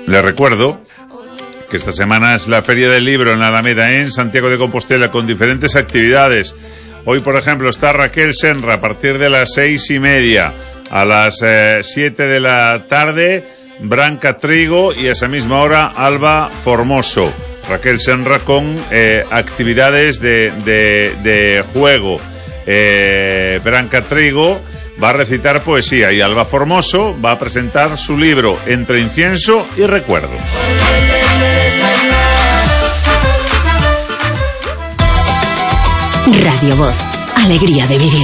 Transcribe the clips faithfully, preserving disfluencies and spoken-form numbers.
Les recuerdo que esta semana es la Feria del Libro en la Alameda, en Santiago de Compostela, con diferentes actividades. Hoy, por ejemplo, está Raquel Senra a partir de las seis y media. A las eh, siete de la tarde, Branca Trigo, y a esa misma hora, Alba Formoso. Raquel Senra con eh, actividades de, de, de juego. Eh, Branca Trigo va a recitar poesía y Alba Formoso va a presentar su libro Entre incienso y recuerdos. Radio Voz, alegría de vivir.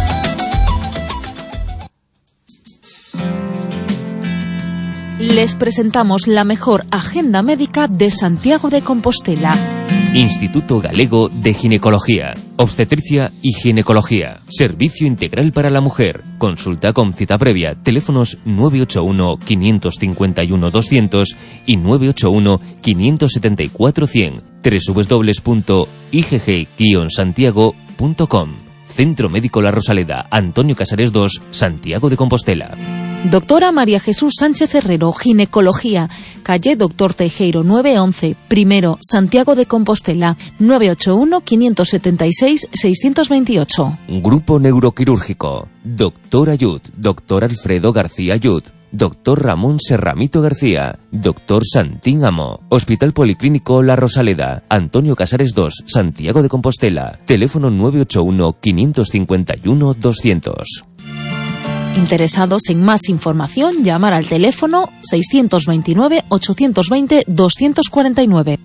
Les presentamos la mejor agenda médica de Santiago de Compostela. Instituto Galego de Ginecología, Obstetricia y Ginecología. Servicio integral para la mujer. Consulta con cita previa. Teléfonos nueve ocho uno, cinco cinco uno, doscientos y nueve ocho uno, cinco siete cuatro, cien. doble u doble u doble u punto i g g guion santiago punto com. Centro Médico La Rosaleda, Antonio Casares dos, Santiago de Compostela. Doctora María Jesús Sánchez Herrero, Ginecología, calle Doctor Teijeiro nueve once, primero, Santiago de Compostela, nueve ocho uno, cinco siete seis, seis dos ocho. Grupo Neuroquirúrgico, Doctor Ayud, Doctor Alfredo García Ayud, Doctor Ramón Serramito García, Doctor Santín Amo, Hospital Policlínico La Rosaleda, Antonio Casares dos, Santiago de Compostela, teléfono nueve ocho uno, cinco cinco uno, doscientos. Interesados en más información, llamar al teléfono seis dos nueve, ocho dos cero, dos cuatro nueve.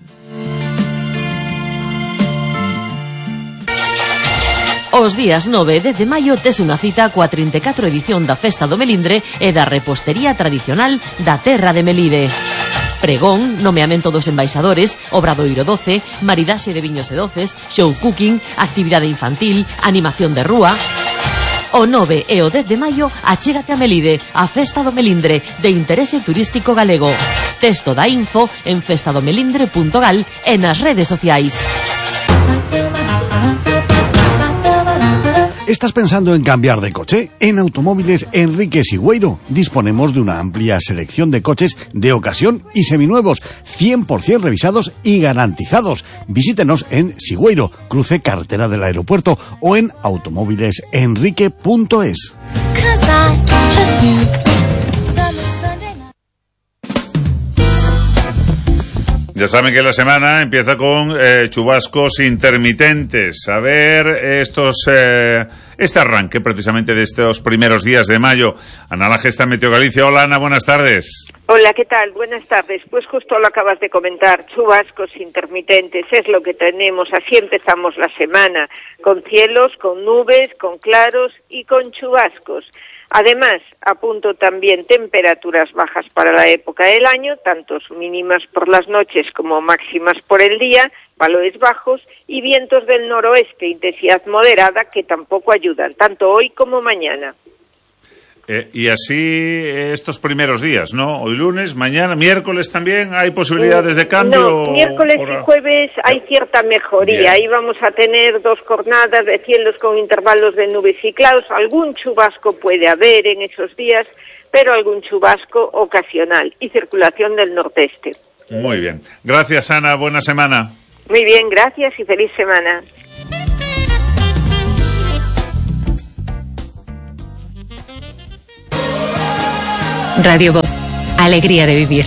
Os días nove e dez de maio tes unha cita coa trinta e catro edición da Festa do Melindre e da repostería tradicional da terra de Melide. Pregón, nomeamento dos embaixadores, obradoiro doce, maridaxe de viños e doces, show cooking, actividade infantil, animación de rúa. O nove e o dez de maio achégate a Melide, a Festa do Melindre, de interese turístico galego. Texto da info en festadomelindre punto gal e nas redes sociais. ¿Estás pensando en cambiar de coche? En Automóviles Enrique Sigüeiro disponemos de una amplia selección de coches de ocasión y seminuevos, cien por ciento revisados y garantizados. Visítenos en Sigüeiro, cruce carretera del aeropuerto, o en automóviles enrique punto es. Ya saben que la semana empieza con eh, chubascos intermitentes. A ver, estos eh, este arranque precisamente de estos primeros días de mayo. Ana La Gesta, Meteo Galicia. Hola, Ana, buenas tardes. Hola, ¿qué tal? Buenas tardes. Pues justo lo acabas de comentar, chubascos intermitentes es lo que tenemos. Así empezamos la semana, con cielos, con nubes, con claros y con chubascos. Además, apunto también temperaturas bajas para la época del año, tanto mínimas por las noches como máximas por el día, valores bajos y vientos del noroeste, intensidad moderada, que tampoco ayudan, tanto hoy como mañana. Eh, y así eh, estos primeros días, ¿no? Hoy lunes, mañana, miércoles también, ¿hay posibilidades de cambio? No, miércoles por... y jueves hay cierta mejoría. Bien. Ahí vamos a tener dos jornadas de cielos con intervalos de nubes y claros. Algún chubasco puede haber en esos días, pero algún chubasco ocasional y circulación del nordeste. Muy bien. Gracias, Ana. Buena semana. Muy bien, gracias y feliz semana. Radio Voz, alegría de vivir.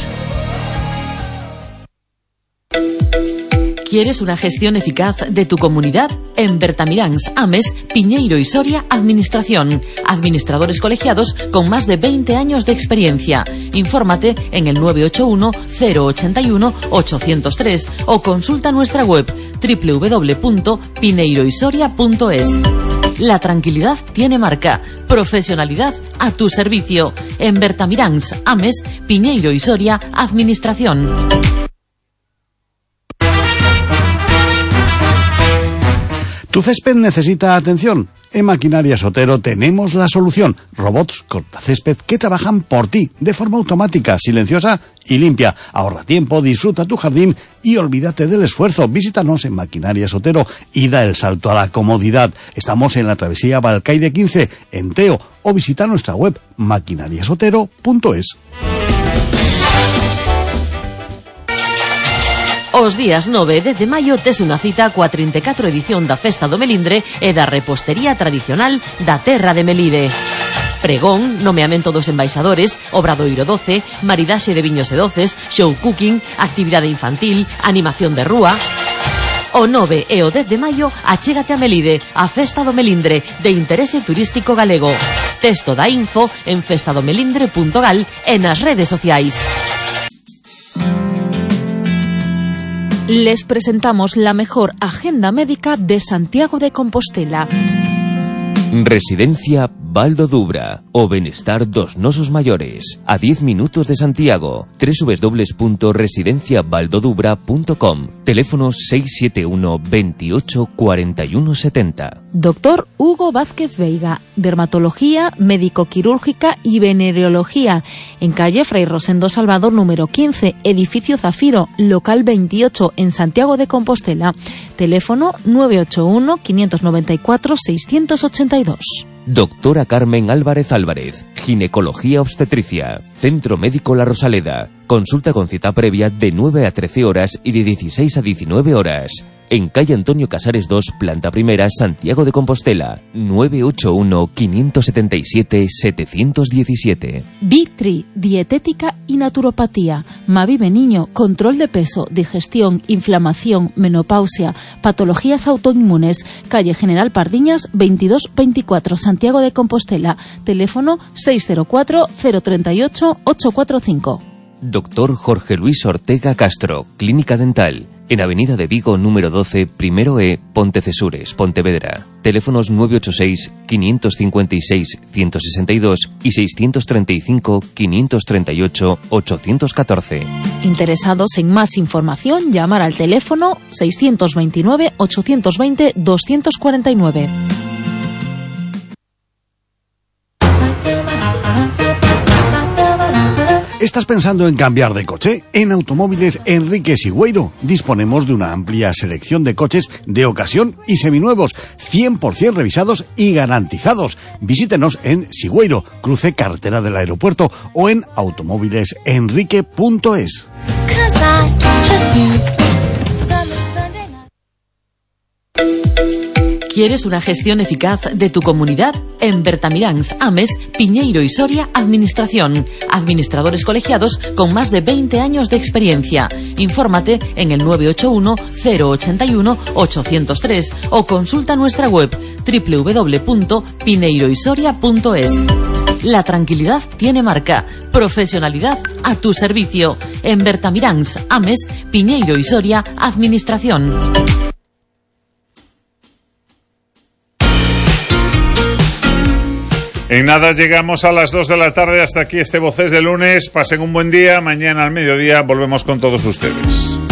¿Quieres una gestión eficaz de tu comunidad? En Bertamiráns, Ames, Piñeiro y Soria, Administración. Administradores colegiados con más de veinte años de experiencia. Infórmate en el nueve ocho uno, cero ocho uno, ocho cero tres o consulta nuestra web doble u doble u doble u punto pineiro y soria punto es. La tranquilidad tiene marca. Profesionalidad a tu servicio. En Bertamiráns, Ames, Piñeiro y Soria, Administración. ¿Tu césped necesita atención? En Maquinaria Sotero tenemos la solución. Robots cortacésped que trabajan por ti, de forma automática, silenciosa y limpia. Ahorra tiempo, disfruta tu jardín y olvídate del esfuerzo. Visítanos en Maquinaria Sotero y da el salto a la comodidad. Estamos en la travesía Balcaide quince, en Teo, o visita nuestra web maquinariasotero punto es. Os días nove e dez de maio tes unha cita coa trinta e catro edición da Festa do Melindre e da repostería tradicional da terra de Melide. Pregón, nomeamento dos embaixadores, obradoiro doce, maridaxe de viños e doces, show cooking, actividade infantil, animación de rúa. O nove e o dez de maio achégate a Melide, a Festa do Melindre, de interese turístico galego. Texto da info en festadomelindre punto gal e nas redes sociais. Les presentamos la mejor agenda médica de Santiago de Compostela. Residencia Baldo Dubra, o benestar dos nosos maiores, a diez minutos de Santiago. doble u doble u doble u punto residencia baldo dubra punto com. Teléfono seis siete uno, veintiocho, cuarenta y uno setenta. Doctor Hugo Vázquez Veiga, dermatología, médico-quirúrgica y venereología, en calle Fray Rosendo Salvador número quince, edificio Zafiro, local veintiocho, en Santiago de Compostela. Teléfono nueve ocho uno, quinientos noventa y cuatro, seiscientos ochenta y dos. Doctora Carmen Álvarez Álvarez, ginecología obstetricia, Centro Médico La Rosaleda, consulta con cita previa de nueve a trece horas y de dieciséis a diecinueve horas. En calle Antonio Casares dos, planta primera, Santiago de Compostela, nueve ocho uno, quinientos setenta y siete, setecientos diecisiete. Vitri, dietética y naturopatía. Mavive Niño, control de peso, digestión, inflamación, menopausia, patologías autoinmunes. Calle General Pardiñas, veintidós veinticuatro, Santiago de Compostela. Teléfono seis cero cuatro, cero tres ocho, ocho cuatro cinco. Doctor Jorge Luis Ortega Castro, Clínica Dental, en Avenida de Vigo número doce, primero E, Pontecesures, Pontevedra. Teléfonos nueve ocho seis, quinientos cincuenta y seis, ciento sesenta y dos y seiscientos treinta y cinco, quinientos treinta y ocho, ochocientos catorce. Interesados en más información, llamar al teléfono seiscientos veintinueve, ochocientos veinte, doscientos cuarenta y nueve. ¿Estás pensando en cambiar de coche? En Automóviles Enrique Sigüeiro disponemos de una amplia selección de coches de ocasión y seminuevos, cien por ciento revisados y garantizados. Visítenos en Sigüeiro, cruce carretera del aeropuerto, o en automóviles enrique punto es. ¿Quieres una gestión eficaz de tu comunidad? En Bertamiráns, Ames, Piñeiro y Soria, Administración. Administradores colegiados con más de veinte años de experiencia. Infórmate en el nueve ocho uno, cero ochenta y uno, ochocientos tres o consulta nuestra web doble u doble u doble u punto pineiro y soria punto es. La tranquilidad tiene marca. Profesionalidad a tu servicio. En Bertamiráns, Ames, Piñeiro y Soria, Administración. En nada llegamos a las dos de la tarde. Hasta aquí este Voces de lunes. Pasen un buen día. Mañana al mediodía volvemos con todos ustedes.